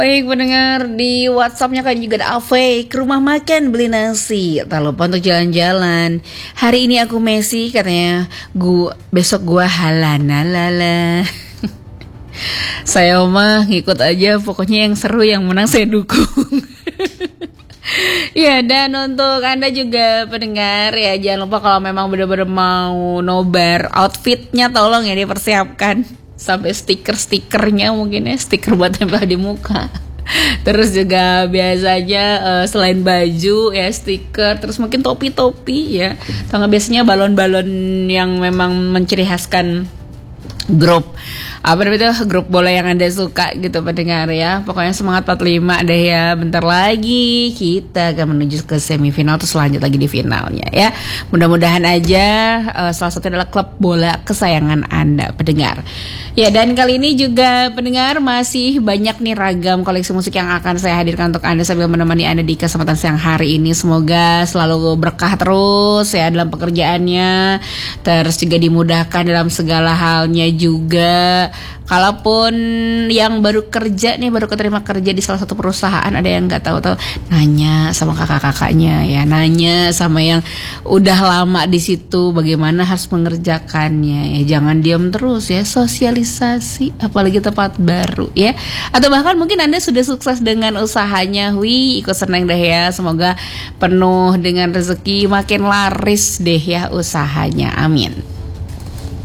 Baik pendengar, di WhatsAppnya kan juga ada Ave, ke rumah makan beli nasi, tak lupa untuk jalan-jalan. Hari ini aku Messi, katanya besok gua halana lala. Saya mah ngikut aja, pokoknya yang seru yang menang saya dukung. Ya, dan untuk Anda juga pendengar ya, jangan lupa kalau memang benar-benar mau nobar outfitnya, tolong ya dipersiapkan. Sampai stiker-stikernya mungkin ya, stiker buat tempel di muka. Terus juga biasanya selain baju ya stiker, terus mungkin topi-topi ya. Atau biasanya balon-balon yang memang menciri khaskan grup grup bola yang Anda suka gitu pendengar ya. Pokoknya semangat 45 deh ya. Bentar lagi kita akan menuju ke semifinal, terus lanjut lagi di finalnya ya. Mudah-mudahan aja salah satu adalah klub bola kesayangan Anda pendengar. Ya, dan kali ini juga pendengar masih banyak nih ragam koleksi musik yang akan saya hadirkan untuk Anda sambil menemani Anda di kesempatan siang hari ini. Semoga selalu berkah terus ya dalam pekerjaannya, terus juga dimudahkan dalam segala halnya juga. Kalaupun yang baru kerja nih, baru keterima kerja di salah satu perusahaan, ada yang nggak tahu-tahu, nanya sama kakak-kakaknya ya, nanya sama yang udah lama di situ bagaimana harus mengerjakannya ya. Jangan diam terus ya, sosialisasi apalagi tempat baru ya. Atau bahkan mungkin Anda sudah sukses dengan usahanya, ikut senang deh ya. Semoga penuh dengan rezeki, makin laris deh ya usahanya, amin.